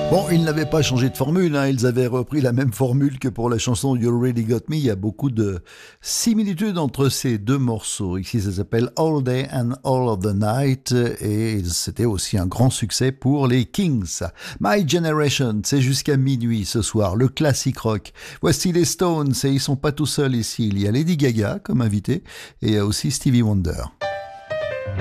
Bon, ils n'avaient pas changé de formule, hein. Ils avaient repris la même formule que pour la chanson You Really Got Me. Il y a beaucoup de similitudes entre ces deux morceaux. Ici, ça s'appelle All Day and All of the Night et c'était aussi un grand succès pour les Kings. My Generation, c'est jusqu'à minuit ce soir, le classique rock. Voici les Stones et ils sont pas tout seuls ici. Il y a Lady Gaga comme invité et il y a aussi Stevie Wonder.